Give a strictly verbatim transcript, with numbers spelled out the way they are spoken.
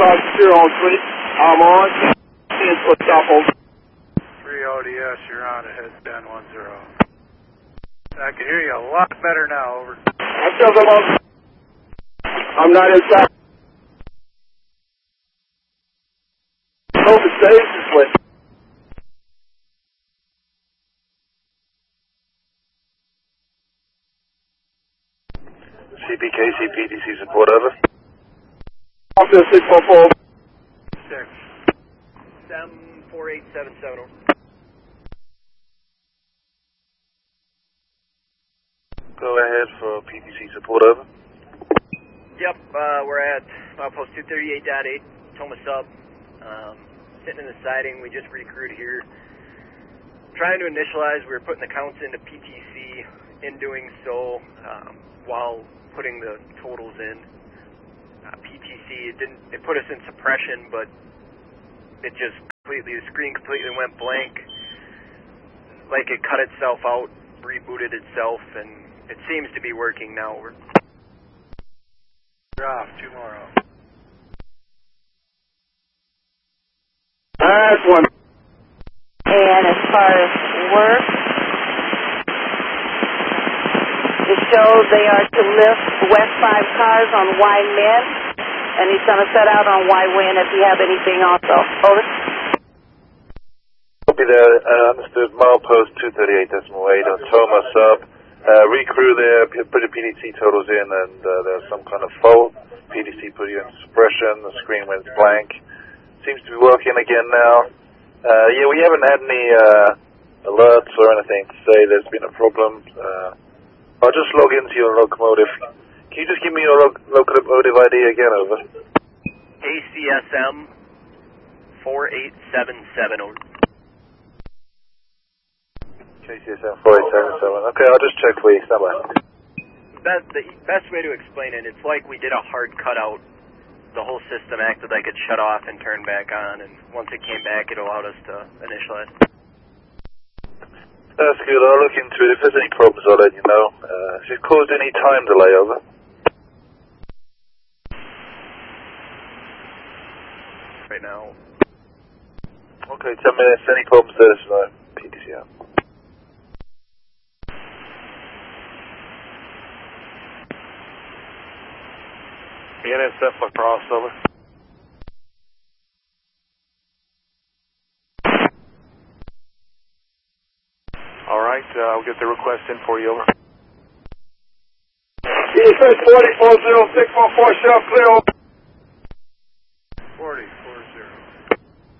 Roger, on three. I'm on. It's for stop over. three O D S, you're on ahead, ten one zero. I can hear you a lot better now, over. I still come on. I'm not inside. Over stage is what. C P K C P D C support, over. Officer six four four. six. seven four eight seven seven, over. Go ahead for P T C support, over. Yep, uh, we're at outpost two thirty-eight point eight, Toma sub. Um, sitting in the siding, we just recruited here. Trying to initialize, we were putting the counts into P T C. In doing so, um, while putting the totals in, uh, P T C, it didn't, it put us in suppression, but it just completely, the screen completely went blank. Like it cut itself out, rebooted itself, and it seems to be working now. We're You're off, two more off. That's one. And as far as work, it shows they are to lift west five cars on Y Min, and he's going to set out on Y Win if you have anything also. Over. Copy there, uh, understood. Milepost two thirty-eight decimal eight on Toma sub. Uh, recrew there, put the P D C totals in, and uh, there's some kind of fault. P D C put you in suppression, the screen went blank. Seems to be working again now. Uh, yeah, we haven't had any uh, alerts or anything to say there's been a problem. Uh, I'll just log into your locomotive. Can you just give me your lo locomotive I D again, over? A C S M four eight seven seven, over. K C S M four eight seven seven. Okay, I'll just check for you. Stand by. That, the best way to explain it, it's like we did a hard cutout. The whole system acted like it shut off and turned back on, and once it came back, it allowed us to initialize. That's good. I'll look into it. If there's any problems, I'll let you know. Uh, if it caused any time delay, over. Right now. Okay, ten minutes. Any problems, let us know. P T C out. N S F across, over. All right, uh, I'll get the request in for you, over. Defense forty four zero six four four, shell clear. forty four zero.